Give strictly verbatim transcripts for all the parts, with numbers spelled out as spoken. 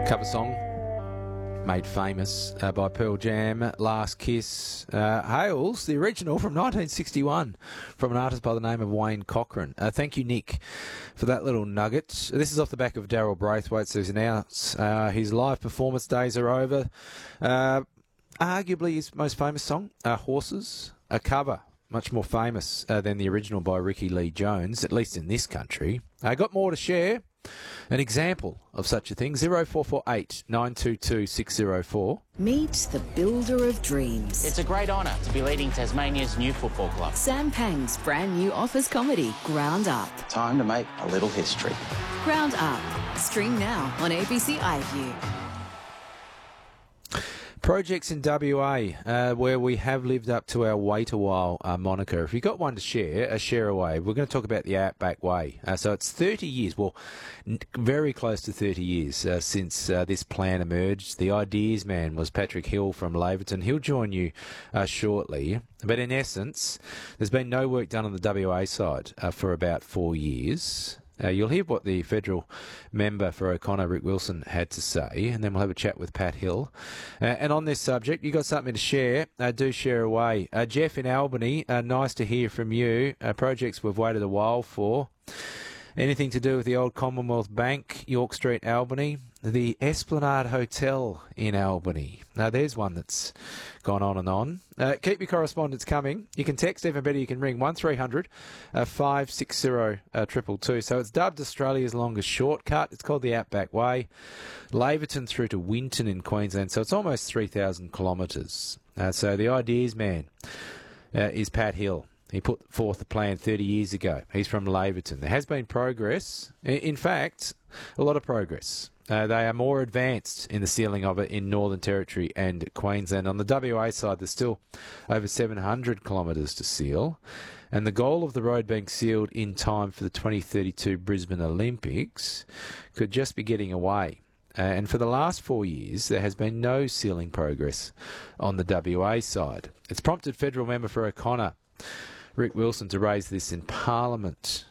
Cover song made famous uh, by Pearl Jam, Last Kiss, uh, hails the original from nineteen sixty-one from an artist by the name of Wayne Cochran. Uh, thank you, Nick, for that little nugget. This is off the back of Daryl Braithwaite, who's announced uh, his live performance days are over. Uh, arguably his most famous song, uh, Horses, a cover, much more famous uh, than the original by Ricky Lee Jones, at least in this country. I got more to share. An example of such a thing, zero four four eight, nine two two, six zero four. Meet the builder of dreams. It's a great honour to be leading Tasmania's new football club. Sam Pang's brand new office comedy, Ground Up. Time to make a little history. Ground Up. Stream now on A B C iView. Projects in W A uh, where we have lived up to our wait a while uh, moniker. If you've got one to share, a share away. We're going to talk about the Outback Way. Uh, so it's thirty years, well, n- very close to thirty years uh, since uh, this plan emerged. The ideas man was Patrick Hill from Laverton. He'll join you uh, shortly. But in essence, there's been no work done on the W A side uh, for about four years. Uh, you'll hear what the federal member for O'Connor, Rick Wilson, had to say, and then we'll have a chat with Pat Hill. Uh, and on this subject, you got something to share, uh, do share away. Uh, Jeff in Albany, uh, nice to hear from you. Uh, projects we've waited a while for. Anything to do with the old Commonwealth Bank, York Street, Albany? The Esplanade Hotel in Albany. Now, there's one that's gone on and on. Uh, keep your correspondence coming. You can text, even better, you can ring one three hundred, five six zero, two two two. So it's dubbed Australia's longest shortcut. It's called the Outback Way. Laverton through to Winton in Queensland. So it's almost three thousand kilometres. Uh, so the ideas man uh, is Pat Hill. He put forth the plan thirty years ago. He's from Laverton. There has been progress. In fact, a lot of progress. Uh, they are more advanced in the sealing of it in Northern Territory and Queensland. On the W A side, there's still over seven hundred kilometres to seal. And the goal of the road being sealed in time for the twenty thirty-two Brisbane Olympics could just be getting away. Uh, and for the last four years, there has been no sealing progress on the W A side. It's prompted federal member for O'Connor, Rick Wilson, to raise this in Parliament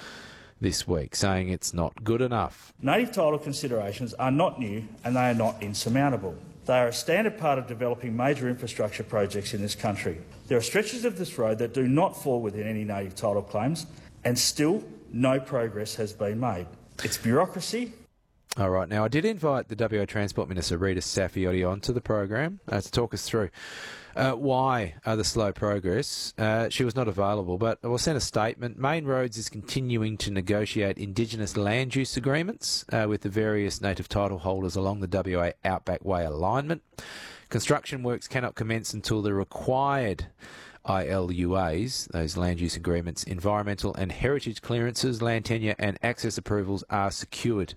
this week, saying it's not good enough. Native title considerations are not new and they are not insurmountable. They are a standard part of developing major infrastructure projects in this country. There are stretches of this road that do not fall within any native title claims, and still no progress has been made. It's bureaucracy. All right, now I did invite the W A Transport Minister, Rita Saffioti, onto the program uh, to talk us through uh, why uh, the slow progress. Uh, she was not available, but I will send a statement. Main Roads is continuing to negotiate Indigenous land use agreements uh, with the various native title holders along the W A Outback Way alignment. Construction works cannot commence until the required I L U As, those land use agreements, environmental and heritage clearances, land tenure and access approvals are secured.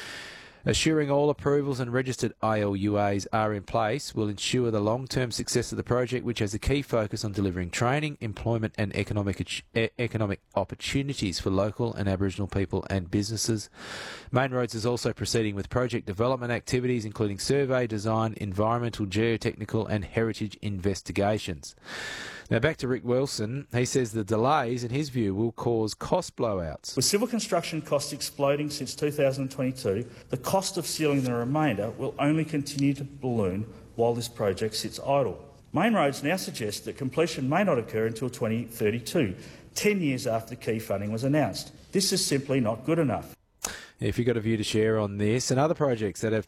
Assuring all approvals and registered I L U As are in place will ensure the long-term success of the project, which has a key focus on delivering training, employment and economic economic opportunities for local and Aboriginal people and businesses. Main Roads is also proceeding with project development activities, including survey, design, environmental, geotechnical and heritage investigations. Now, back to Rick Wilson. He says the delays, in his view, will cause cost blowouts. With civil construction costs exploding since two thousand twenty-two, the cost of sealing the remainder will only continue to balloon while this project sits idle. Main Roads now suggests that completion may not occur until twenty thirty-two, ten years after the key funding was announced. This is simply not good enough. If you've got a view to share on this and other projects that have